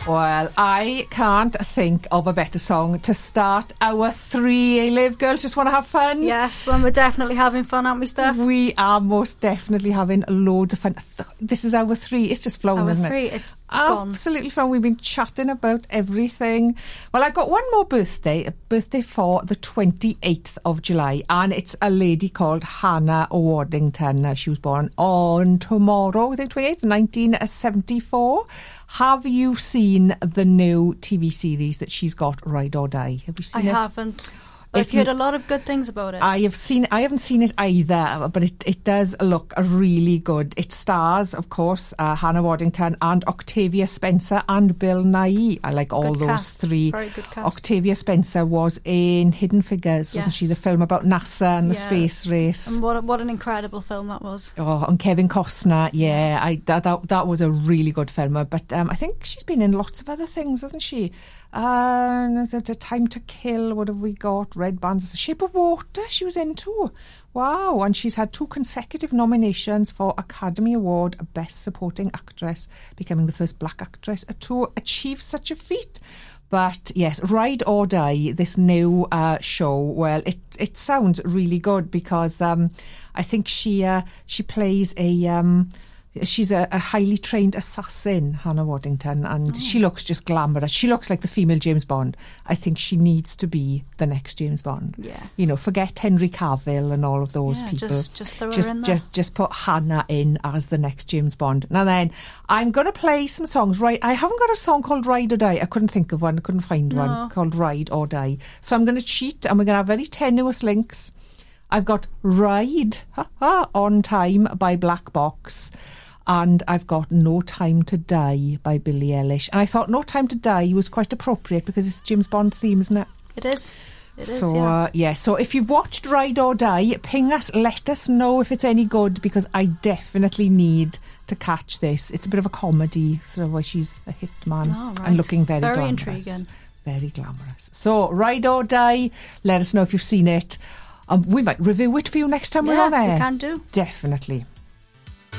Well, I can't think of a better song to start our 3 A-Live girls. Just want to have fun. Yes, when we're definitely having fun, aren't we, Steph? We are most definitely having loads of fun. This is our 3. It's just flown, isn't it? Our 3, it's gone. Absolutely fun. We've been chatting about everything. Well, I've got one more birthday, a birthday for the 28th of July, and it's a lady called Hannah Waddington. She was born on tomorrow, the 28th, 1974. Have you seen the new TV series that she's got, Ride or Die? Have you seen it? I haven't. But I've heard a lot of good things about it. I haven't seen it either, but it does look really good. It stars, of course, Hannah Waddington and Octavia Spencer and Bill Nighy. I like all those cast. 3. Very good cast. Octavia Spencer was in Hidden Figures, wasn't she? The film about NASA and the space race. And what an incredible film that was. Oh, and Kevin Costner, that was a really good film. But I think she's been in lots of other things, hasn't she? Time to Kill, what have we got? Red Bands, The Shape of Water she was in too. Wow, and she's had 2 consecutive nominations for Academy Award Best Supporting Actress, becoming the first black actress to achieve such a feat. But yes, Ride or Die, this new show, well, it sounds really good because I think she plays she's a highly trained assassin, Hannah Waddington, and she looks just glamorous. She looks like the female James Bond. I think she needs to be the next James Bond. Yeah. You know, forget Henry Cavill and all of those people. Just throw her in there. Just put Hannah in as the next James Bond. Now then, I'm going to play some songs. Right, I haven't got a song called Ride or Die. I couldn't think of one. I couldn't find one called Ride or Die. So I'm going to cheat, and we're going to have very tenuous links. I've got Ride on Time by Black Box. And I've got No Time to Die by Billie Eilish. And I thought No Time to Die was quite appropriate because it's James Bond theme, isn't it? It is. So if you've watched Ride or Die, ping us, let us know if it's any good, because I definitely need to catch this. It's a bit of a comedy, sort of where she's a hitman and looking very glamorous. Intriguing. Very glamorous. So Ride or Die, let us know if you've seen it. We might review it for you next time we're on air. We can do. Definitely.